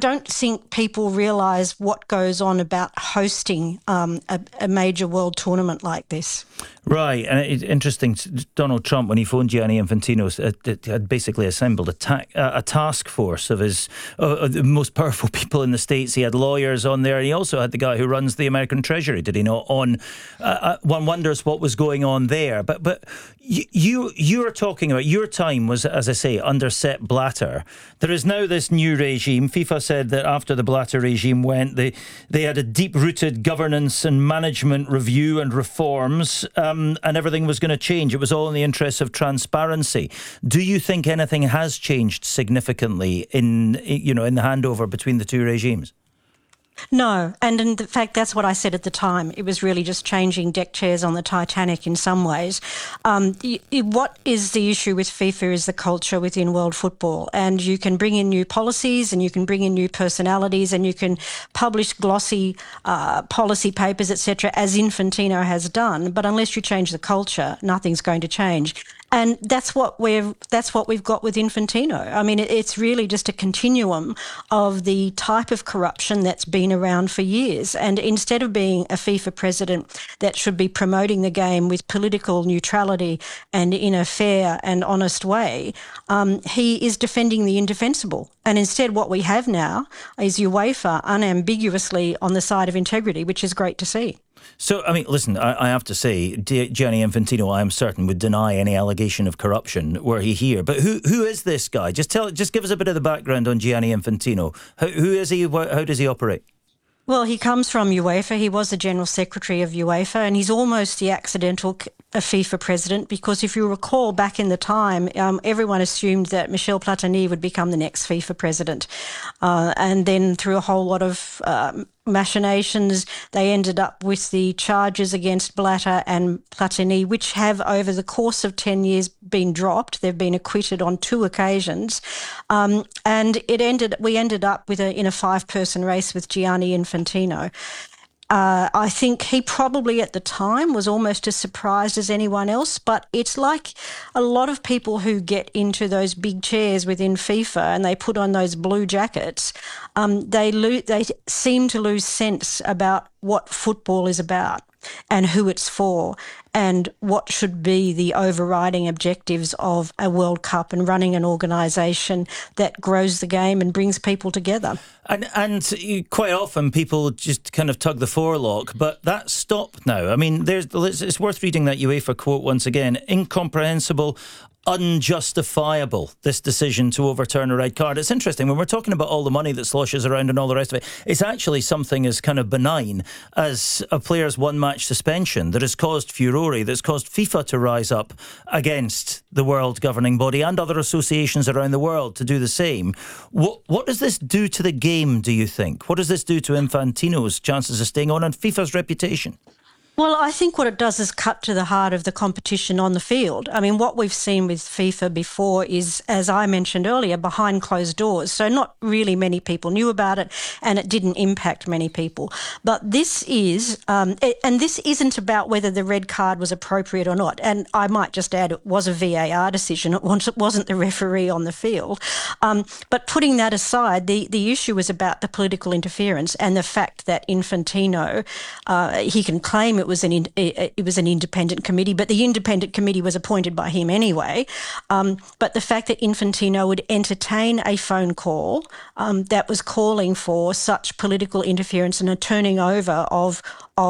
don't think people realise what goes on about hosting a major world tournament like this. Right, and it's interesting. Donald Trump, when he phoned Gianni Infantino, had basically assembled a task force of the most powerful people in the States. He had lawyers on there, and he also had the guy who runs the American Treasury, did he not? On one wonders what was going on there. But you are talking about your time was, as I say, under Sepp Blatter. There is now this new regime. FIFA said that after the Blatter regime went, they had a deep-rooted governance and management review and reforms. And everything was going to change. It was all in the interests of transparency. Do you think anything has changed significantly in the handover between the two regimes? No, and in fact, that's what I said at the time. It was really just changing deck chairs on the Titanic in some ways. What is the issue with FIFA is the culture within world football, and you can bring in new policies and you can bring in new personalities and you can publish glossy policy papers, etc., as Infantino has done. But unless you change the culture, nothing's going to change. And that's what we've got with Infantino. I mean, it's really just a continuum of the type of corruption that's been around for years. And instead of being a FIFA president that should be promoting the game with political neutrality and in a fair and honest way, he is defending the indefensible. And instead what we have now is UEFA unambiguously on the side of integrity, which is great to see. So, I mean, listen, I have to say, Gianni Infantino, I am certain, would deny any allegation of corruption were he here. But who is this guy? Just give us a bit of the background on Gianni Infantino. Who is he? How does he operate? Well, he comes from UEFA. He was the General Secretary of UEFA, and he's almost the accidental FIFA president because if you recall back in the time, everyone assumed that Michel Platini would become the next FIFA president. And then through a whole lot of machinations, they ended up with the charges against Blatter and Platini, which have over the course of 10 years been dropped. They've been acquitted on 2 occasions. And we ended up in a 5-person race with Gianni Infantino. I think he probably at the time was almost as surprised as anyone else, but it's like a lot of people who get into those big chairs within FIFA and they put on those blue jackets, they seem to lose sense about what football is about and who it's for and what should be the overriding objectives of a World Cup and running an organisation that grows the game and brings people together. And quite often people just kind of tug the forelock, but that's stopped now. I mean, it's worth reading that UEFA quote once again. Incomprehensible, unjustifiable, this decision to overturn a red card. It's interesting, when we're talking about all the money that sloshes around and all the rest of it, it's actually something as kind of benign as a player's one-match suspension that has caused furore, that's caused FIFA to rise up against the world governing body and other associations around the world to do the same. What does this do to the game, do you think? What does this do to Infantino's chances of staying on and FIFA's reputation? Well, I think what it does is cut to the heart of the competition on the field. I mean, what we've seen with FIFA before is, as I mentioned earlier, behind closed doors. So not really many people knew about it and it didn't impact many people. But this is, and this isn't about whether the red card was appropriate or not. And I might just add it was a VAR decision. It wasn't the referee on the field. But putting that aside, the issue is about the political interference and the fact that Infantino, he can claim it was an independent committee, but the independent committee was appointed by him anyway. But the fact that Infantino would entertain a phone call that was calling for such political interference and a turning over of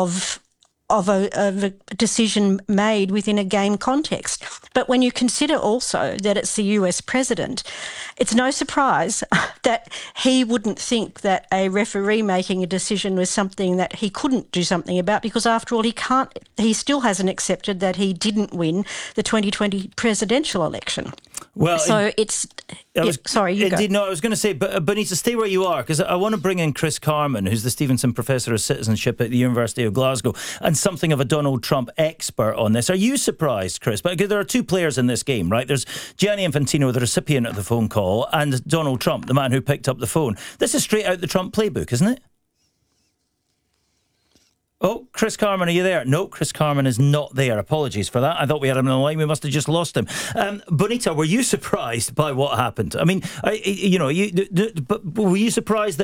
a decision made within a game context. But when you consider also that it's the US president, it's no surprise that he wouldn't think that a referee making a decision was something that he couldn't do something about, because after all, he still hasn't accepted that he didn't win the 2020 presidential election. Well, so sorry, you go. Indeed, no, I was going to say, but Bonita, stay where you are, because I want to bring in Chris Carman, who's the Stevenson Professor of Citizenship at the University of Glasgow, and something of a Donald Trump expert on this. Are you surprised, Chris? But there are 2 players in this game, right? There's Gianni Infantino, the recipient of the phone call, and Donald Trump, the man who picked up the phone. This is straight out the Trump playbook, isn't it? Oh, Chris Carman, are you there? No, Chris Carman is not there. Apologies for that. I thought we had him on the line. We must have just lost him. Bonita, were you surprised by what happened? I mean, but were you surprised that